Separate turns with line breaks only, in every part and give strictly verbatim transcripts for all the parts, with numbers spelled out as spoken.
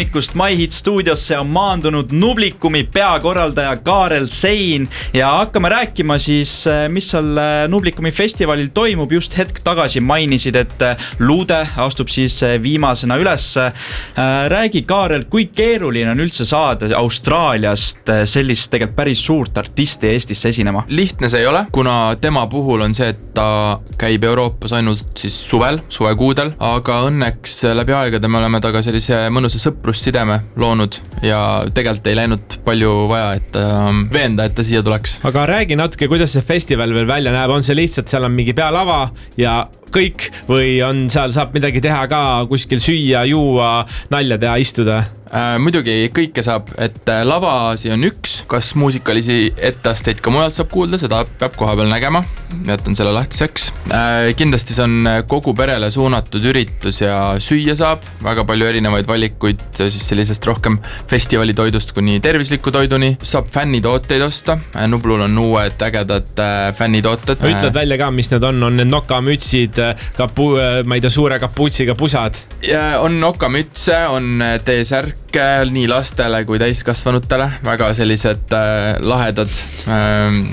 hommikust My Hit stuudiosse on maandunud Nublikumi peakorraldaja Kaarel Sein ja hakkame rääkima siis, mis seal Nublikumi festivalil toimub. Just hetk tagasi mainisid, et Luude astub siis viimasena üles. Räägi, Kaarel, kui keeruline on üldse saada Austraaliast sellist tegelikult päris suurt artisti Eestisse esinema?
Lihtne see ei ole, kuna tema puhul on see, et ta käib Euroopas ainult siis suvel, suvekuudel, aga õnneks läbi aegade me oleme taga sellise mõnusa sõprussideme loonud ja tegelikult ei läinud palju vaja, et veenda, et ta siia tuleks.
Aga räägi natuke, kuidas see festival veel välja näeb, on see lihtsalt, seal on mingi pealava ja kõik või on seal saab midagi teha ka, kuskil süüa, juua, nalja teha, istuda?
Äh, muidugi kõike saab, et lavasi on üks, kas muusikalisi etteasteid ka mujalt saab kuulda, seda peab koha peal nägema, jätan selle lahtiseks. Äh, kindlasti see on kogu perele suunatud üritus ja süüa saab, väga palju erinevaid valikuid, siis sellisest rohkem festivalitoidust kuni tervisliku toiduni, saab fännitooteid osta, Nublul on uued ägedad fännitooted.
Ütled välja ka, mis need on, on need nokamütsid, kapu, ma ei tea, suure kaputsiga pusad?
Ja on nokamütse, on T-särk, nii lastele kui täiskasvanutele, väga sellised äh, lahedad ähm.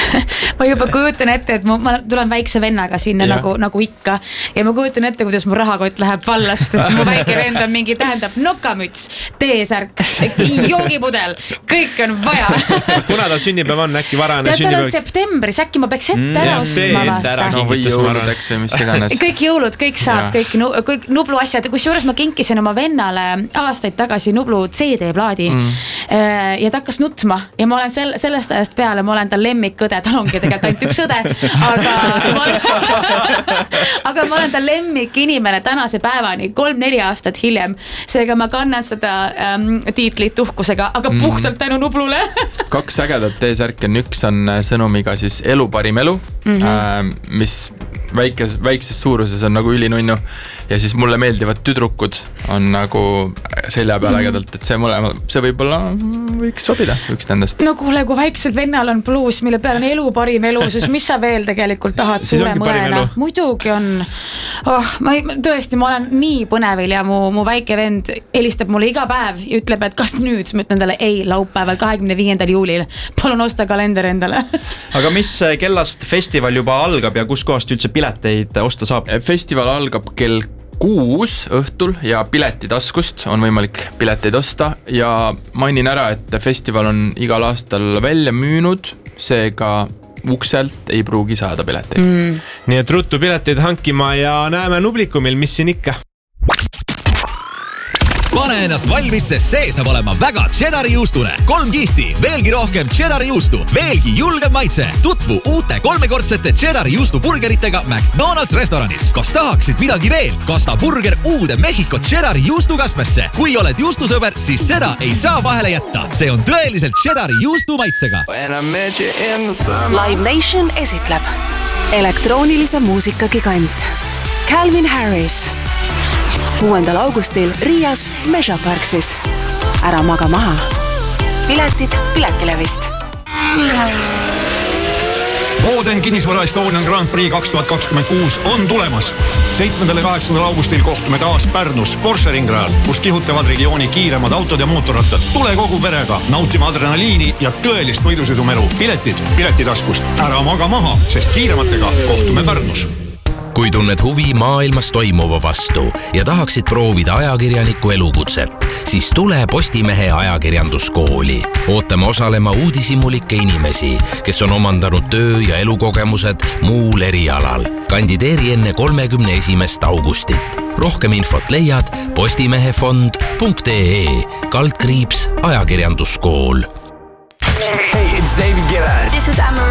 Ma juba kujutan ette, et ma, ma tulen väikse vennaga sinna nagu, nagu ikka ja ma kujutan ette, kuidas mu rahakott läheb vallast, et mu väike vend on mingi, tähendab nokamüts, T-särk, joogipudel, kõik on vaja.
Kuna ta sünnipäev on, äkki varane
sünnipäev? Tal on septembris, äkki ma peaks ette ära ostma vaata.
No või jõuludeks või mis iganes.
Kõik jõulud, kõik saab, kõik, kõik Nublu asjad, kus juures ma kinkisin oma vennale aastaid tagasi Nublu C D-plaadi mm. ja ta hakkas nutma ja ma olen sel, sellest ajast peale, ma olen ta lemmikõde, tal ongi tegelikult ainult üks õde, aga ma olen, aga ma olen ta lemmik inimene tänase päevani, kolm-neli aastat hiljem, seega ma kannan seda ähm, tiitlit uhkusega, aga mm. puhtalt tänu Nublule.
Kaks ägedat T-särki on, üks on sõnumiga siis elu parim elu, mm-hmm. äh, mis väikes, väikses suuruses on nagu ülinunnu ja siis mulle meeldivad tüdrukud on nagu selja peal ägedalt, et see mõlema, see võib-olla võiks sobida üks nendest.
No kuule, kui väiksel vennal on bluus, mille peal on elu parim elu, siis mis sa veel tegelikult tahad suure mõlena? Muidugi on. Oh, ma ei, tõesti, ma olen nii põnevil ja mu, mu väike vend helistab mulle iga päev ja ütleb, et kas nüüd, ma ütlen talle ei, laupäeval kahekümne viiendal juulil. Palun osta kalender endale.
Aga mis kellast festival juba algab ja kus kohast üldse pileteid osta saab?
Festival algab kell kuus õhtul ja piletitaskust on võimalik pileteid osta ja mainin ära, et festival on igal aastal välja müünud, seega ukselt ei pruugi saada pileteid.
Mm. Nii et ruttu pileteid hankima ja näeme Nublikumil, mis siin ikka.
Pane ennast valmis, sest see saab olema väga cheddari juustune. Kolm kihti, veelgi rohkem cheddari juustu, veelgi julgem maitse. Tutvu uute kolmekordsete cheddari juustu burgeritega McDonald's restoranis. Kas tahaksid midagi veel? Kasta burger uude Mehhiko cheddari juustu kasmesse. Kui oled juustusõber, siis seda ei saa vahele jätta. See on tõeliselt cheddari juustu maitsega.
Live Nation esitleb elektroonilise muusika gigant Calvin Harris kuuendal augustil Riias Measure Parksis. Ära maga maha. Piletid Piletilevist.
Boden Kinnisvara Estonian Grand Prix kaks tuhat kakskümmend kuus on tulemas. seitsmendal ja kaheksandal augustil kohtume taas Pärnus Porsche ringrajal, kus kihutavad regiooni kiiremad autod ja mootorrattad. Tule kogu perega, nautima adrenaliini ja tõelist võidusõidumelu. Piletid Piletitaskust. Ära maga maha, sest kiirematega kohtume Pärnus.
Kui tunned huvi maailmas toimuva vastu ja tahaksid proovida ajakirjaniku elukutset, siis tule Postimehe ajakirjanduskooli. Ootame osalema uudishimulikke inimesi, kes on omandanud töö- ja elukogemused muul erialal. Kandideeri enne kolmekümne esimest augustit. Rohkem infot leiad postimehefond punkt ee kaldkriips ajakirjanduskool.
Hey, it's David Guetta.
This is Emma